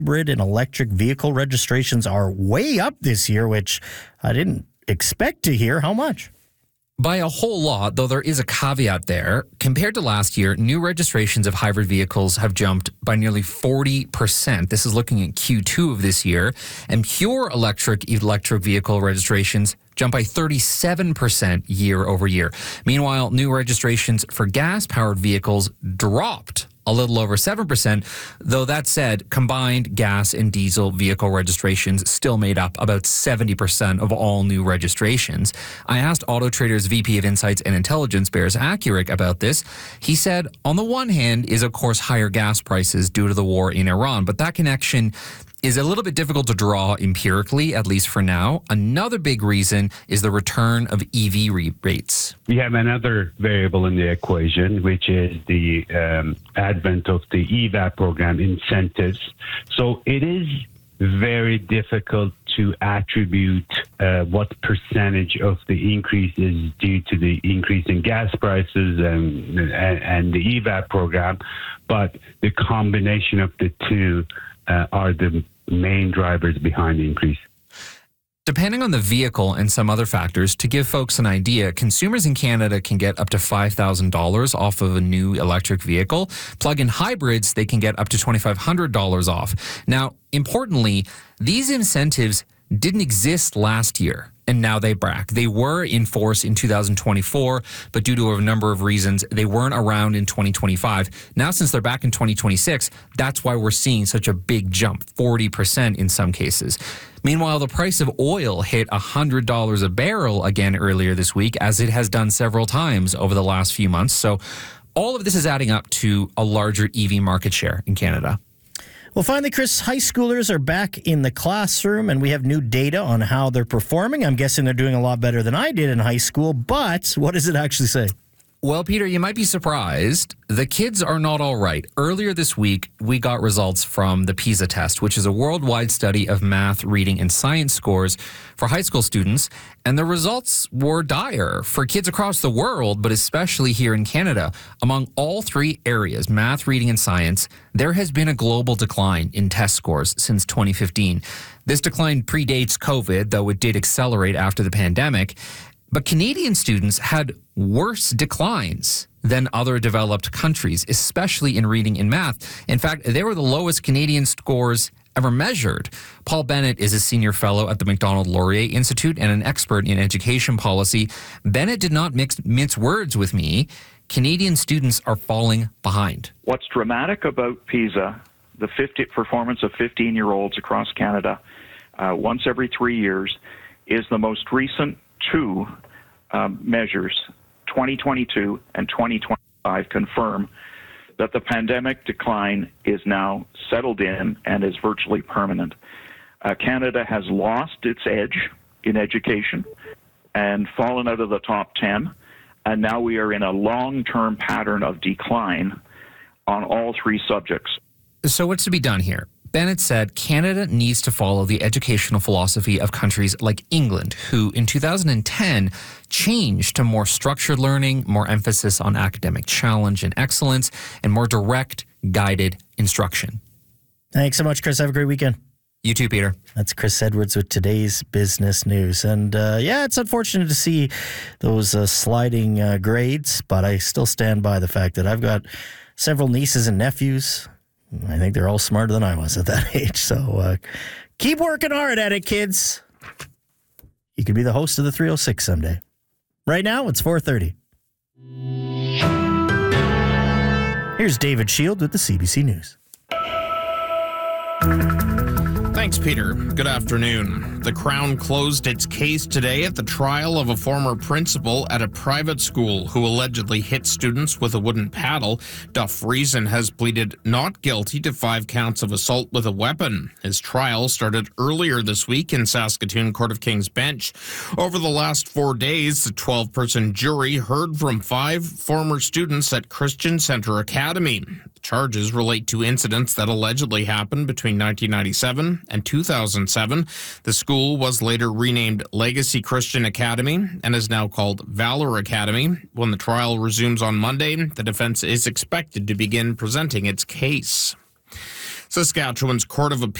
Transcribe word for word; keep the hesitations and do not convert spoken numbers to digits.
hybrid and electric vehicle registrations are way up this year, which I didn't expect to hear. How much? By a whole lot, though there is a caveat there. Compared to last year, new registrations of hybrid vehicles have jumped by nearly forty percent. This is looking at Q two of this year. And pure electric electric vehicle registrations jumped by thirty-seven percent year over year. Meanwhile, new registrations for gas-powered vehicles dropped a little over seven percent, though that said, combined gas and diesel vehicle registrations still made up about seventy percent of all new registrations. I asked Auto Trader's V P of Insights and Intelligence, Bears Accurate, about this. He said, on the one hand is, of course, higher gas prices due to the war in Iran, but that connection is a little bit difficult to draw empirically, at least for now. Another big reason is the return of E V rebates. We have another variable in the equation, which is the um, advent of the E V A P program incentives. So it is very difficult to attribute uh, what percentage of the increase is due to the increase in gas prices and, and, and the E V A P program, but the combination of the two uh, are the main drivers behind the increase. Depending on the vehicle and some other factors, to give folks an idea, consumers in Canada can get up to five thousand dollars off of a new electric vehicle. Plug-in hybrids, they can get up to two thousand five hundred dollars off. Now, importantly, these incentives didn't exist last year, and now they're back. They were in force in two thousand twenty-four, but due to a number of reasons, they weren't around in twenty twenty-five. Now, since they're back in twenty twenty-six, that's why we're seeing such a big jump, forty percent in some cases. Meanwhile, the price of oil hit one hundred dollars a barrel again earlier this week, as it has done several times over the last few months. So all of this is adding up to a larger E V market share in Canada. Well, finally, Chris, high schoolers are back in the classroom, and we have new data on how they're performing. I'm guessing they're doing a lot better than I did in high school, but what does it actually say? Well, Peter, you might be surprised. The kids are not all right. Earlier this week, we got results from the PISA test, which is a worldwide study of math, reading, and science scores for high school students. And the results were dire for kids across the world, but especially here in Canada. Among all three areas, math, reading, and science, there has been a global decline in test scores since twenty fifteen. This decline predates COVID, though it did accelerate after the pandemic. But Canadian students had worse declines than other developed countries, especially in reading and math. In fact, they were the lowest Canadian scores ever measured. Paul Bennett is a senior fellow at the Macdonald Laurier Institute and an expert in education policy. Bennett did not mix, mince words with me. Canadian students are falling behind. What's dramatic about PISA, the fifty performance of fifteen-year-olds across Canada, uh, once every three years, is the most recent two um, measures, twenty twenty-two and twenty twenty-five, confirm that the pandemic decline is now settled in and is virtually permanent. Uh, Canada has lost its edge in education and fallen out of the top ten, and now we are in a long-term pattern of decline on all three subjects. So what's to be done here? Bennett said Canada needs to follow the educational philosophy of countries like England, who in two thousand ten changed to more structured learning, more emphasis on academic challenge and excellence, and more direct, guided instruction. Thanks so much, Chris. Have a great weekend. You too, Peter. That's Chris Edwards with today's business news. And uh, yeah, it's unfortunate to see those uh, sliding uh, grades, but I still stand by the fact that I've got several nieces and nephews. I think they're all smarter than I was at that age. So uh, keep working hard at it, kids. You could be the host of the three oh six someday. Right now, it's four thirty. Here's David Shield with the C B C News. Thanks, Peter. Good afternoon. The Crown closed its case today at the trial of a former principal at a private school who allegedly hit students with a wooden paddle. Duff Reason has pleaded not guilty to five counts of assault with a weapon. His trial started earlier this week in Saskatoon Court of King's Bench. Over the last four days, the twelve-person jury heard from five former students at Christian Centre Academy. The charges relate to incidents that allegedly happened between nineteen ninety-seven and two thousand seven. The school was later renamed Legacy Christian Academy and is now called Valor Academy. When the trial resumes on Monday, the defense is expected to begin presenting its case. Saskatchewan's Court of Appeal